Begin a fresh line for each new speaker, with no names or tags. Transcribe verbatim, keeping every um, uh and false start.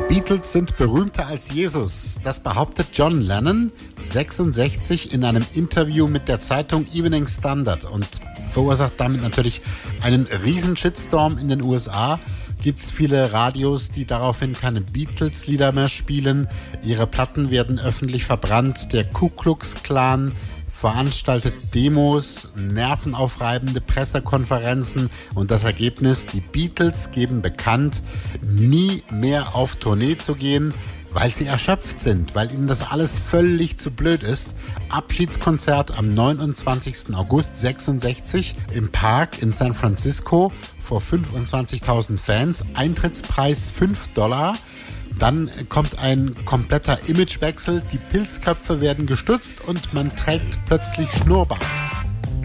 Beatles sind berühmter als Jesus. Das behauptet John Lennon, sechsundsechzig, in einem Interview mit der Zeitung Evening Standard und verursacht damit natürlich einen riesen Shitstorm in den U S A. Gibt es viele Radios, die daraufhin keine Beatles-Lieder mehr spielen. Ihre Platten werden öffentlich verbrannt. Der Ku Klux Klan veranstaltet Demos, nervenaufreibende Pressekonferenzen und das Ergebnis, die Beatles geben bekannt, nie mehr auf Tournee zu gehen, weil sie erschöpft sind, weil ihnen das alles völlig zu blöd ist. Abschiedskonzert am neunundzwanzigsten August sechsundsechzig im Park in San Francisco vor fünfundzwanzigtausend Fans, Eintrittspreis fünf Dollar. Dann kommt ein kompletter Imagewechsel, die Pilzköpfe werden gestutzt und man trägt plötzlich Schnurrbart.